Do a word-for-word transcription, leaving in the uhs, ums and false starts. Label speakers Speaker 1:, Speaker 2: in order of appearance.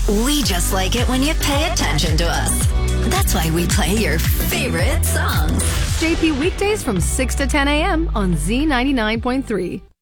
Speaker 1: We just like it when you pay attention to us. That's why we play your favorite songs.
Speaker 2: J P weekdays from six to ten a.m. on Z ninety-nine point three.